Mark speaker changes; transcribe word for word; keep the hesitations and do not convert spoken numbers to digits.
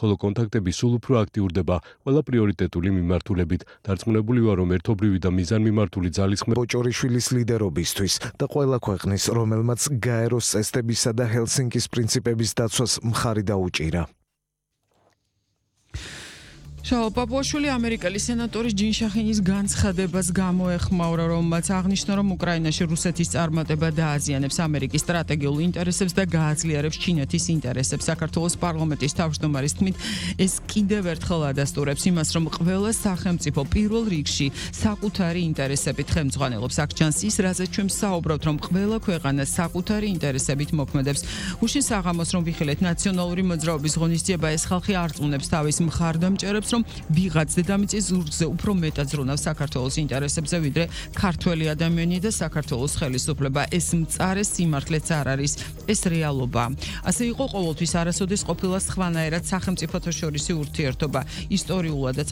Speaker 1: ხოლო კონტაქტები სულ უფრო აქტიურდება ყველა პრიორიტეტული მიმართულებით. დარწმუნებული ვარ, რომ ერთობლივი და მიზანმიმართული ძალისხმევა
Speaker 2: ბოჭორიშვილის ლიდერობისთვის და ყველა ქვეყნის, რომელმაც გაეროს წესდებისა და ჰელსინკის პრინციპების დაცვას მხარი დაუჭირა.
Speaker 3: შაო პაპუაშვილი ამერიკელი სენატორის ჯინ შახინის განცხადებას გამოეხმაურა, რომელმაც აღნიშნა, რომ უკრაინაში რუსეთის წარმატება დააზიანებს ამერიკის სტრატეგიულ ინტერესებს და გააძლიერებს ჩინეთის ინტერესებს. საქართველოს პარლამენტის თავმჯდომარის თქმით, ეს კიდევ ერთხელ ადასტურებს იმას, რომ ყველა სახელმწიფო პირველ რიგში საკუთარი ინტერესებით ხელმძღვანელობს. აქ ჩანს ის, რაზეც ჩვენ საუბრობთ, რომ ყველა ქვეყანა საკუთარი ინტერესებით მოქმედებს. უშინ საღამოს რომ ვიხილეთ ნაციონალური მოძრაობის ღონისძიება, ეს ხალხი არწმუნებს თავის მხარდამჭერებს, რომ ვიღაც დედამიწის ზურგზე უფრო მეტად ზრუნავს საქართველოს ინტერესებზე, ვიდრე ქართველი ადამიანი და საქართველოს ხელისუფლება. ეს მწარე სიმართლეც არ არის, ეს რეალობა. ასე იყო ყოველთვის, არასოდეს ყოფილა სხვანაირად სახელმწიფოთა შორისი ურთიერთობა. ისტორიულადაც